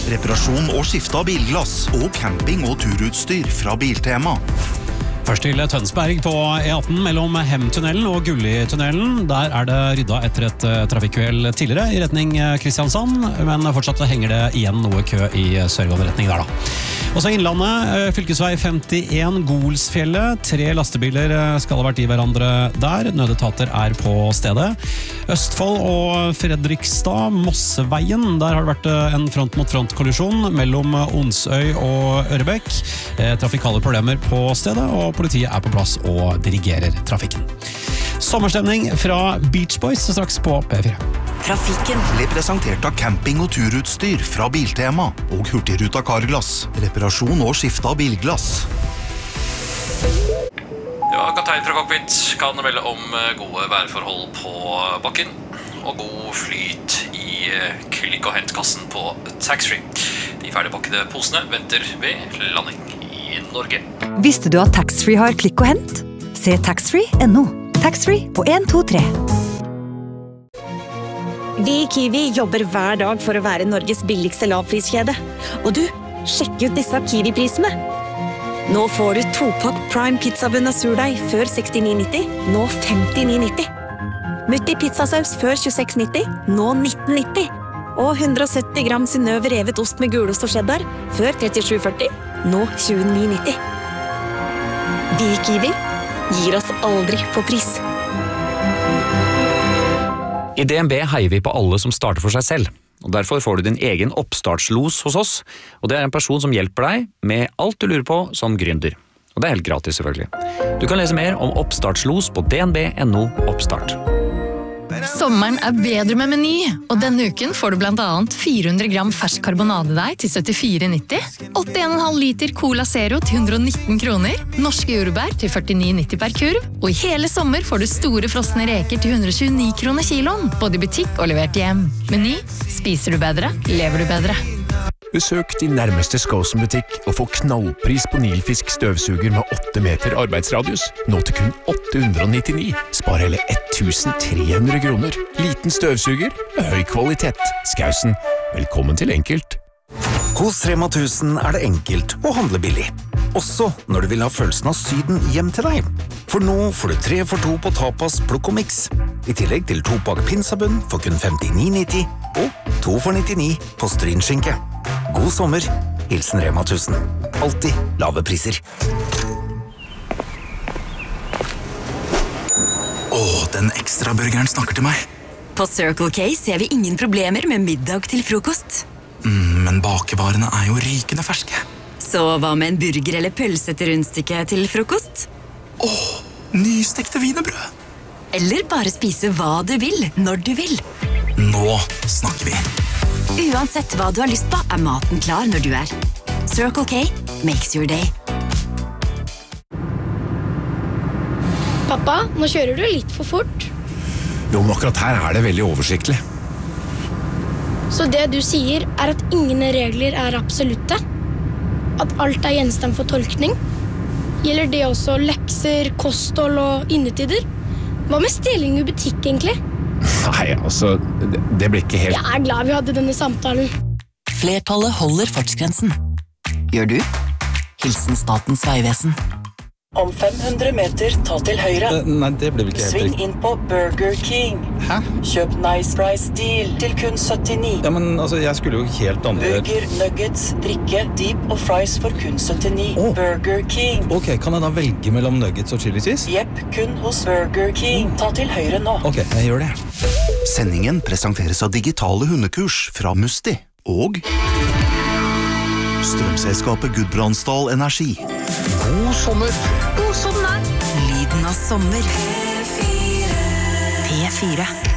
reparasjon og skifte av bilglass og camping- og turutstyr fra Biltema. Først til Tønsberg på E18 mellom Hemtunnelen og Gulli-tunnelen. Der det rydda etter et trafikkuhell tidligere i retning Kristiansand, men fortsatt henger det igjen noe kø i Sørvåg-retning der da. Også Innlandet, fylkesvei 51 Golsfjellet. 3 lastebiler skal ha vært i hverandre der. Nødetater på stedet. Østfold og Fredrikstad, Mosseveien. Der har det vært en front-mot-front-kollisjon mellom Onsøy og Ørebekk. Trafikale problemer på stedet, og politiet på plass og dirigerer trafikken. Sommerstemning fra Beach Boys straks på P4. Trafikken ble presentert av camping- og turutstyr fra Biltema og Hurtigruta Carglass. Reparasjon og skifte av bilglass. Ja, kaptein fra cockpit kan melde om gode værforhold på bakken og god flyt i klikk- og hentkassen på taxfree. De ferdigpakkede posene venter ved landing i Norge. Visste du at taxfree har klikk og hent? Se taxfree.no. Taxfree på 123. Vi i Kiwi jobber hver dag for å være Norges billigste lavpriskjede. Og du, sjekk ut disse Kiwi-prisene. Nå får du 2-pakk Prime pizzabunn og surdeig før 69,90, nå 59,90. Mutti pizzasaus før 26,90, nå 19,90. Og 170 gram Synnøve revet ost med gulost og cheddar før 37,40, nå 29,90. Vi i Kiwi gir oss aldri på pris. I DNB heier vi på alle som starter for seg selv, og derfor får du din egen oppstartslos hos oss, og det en person som hjelper deg med alt du lurer på som gründer. Og det helt gratis selvfølgelig. Du kan lese mer om oppstartslos på dnb.no oppstart. Sommeren bedre med Meny, og denne uken får du blant annet 400 gram fersk karbonadedeig til 74,90, 81,5 liter Cola Zero til 119 kroner, norske jordbær til 49,90 per kurv, og i hele sommer får du store frosne reker til 129 kroner kiloen, både i butikk og levert hjem. Meny, spiser du bedre, lever du bedre. Besøk din nærmeste Skåsen-butikk og få knallpris på Nilfisk støvsuger med 8 meter arbeidsradius. Nå til kun 899. Spar hele 1300 kroner. Liten støvsuger med høy kvalitet. Skausen, velkommen til Enkelt. Hos Rema 1000 det enkelt å handle billig. Også når du vil ha følelsen av Syden hjem til deg. For nå får du 3 for 2 på tapas, plukk og mix. I tillegg til 2-pakk pinsabunn for kun 59,90 og 2 for 99 på strynskinke. God sommer, hilsen Rema 1000. Alltid lave priser. Den ekstra burgeren snakker til meg. På Circle K ser vi ingen problemer med middag til frokost. Men bakevarene jo rykende ferske. Så hva med en burger eller pølse til rundstykke til frokost? Nystekte wienerbrød. Eller bare spise hva du vil, når du vil. Nå snakker vi. Uansett hva du har lyst på, maten klar når du Circle K makes your day. Pappa, nå kjører du litt for fort. Jo, men akkurat her det veldig oversiktlig. Så det du sier at ingen regler absolutte? At alt gjenstand for tolkning? Gjelder det også lekser, kosthold og innetider? Hva med stjeling i butikk egentlig? Nei, altså, det blir ikke helt... Jeg glad vi hadde denne samtalen. Flertallet holder fartsgrensen. Gjør du? Hilsen Statens Vegvesen. Om 500 meter, ta til høyre. Nei, det blir ikke helt Sving inn på Burger King. Hæ? Kjøp Nice Price Deal til kun 79. Ja, men altså, jeg skulle jo helt andre... Burger, nuggets, drikke, deep og fries for kun 79. Burger King. Ok, kan jeg da velge mellom nuggets og chili cheese? Jepp, kun hos Burger King. Ta til høyre nå. Ok, jeg gjør det. Sendingen presenteres av digitale hundekurs fra Musti og strømselskapet Gudbrandsdal Energi. God sommer. God sommer. Lyden av sommer. P4.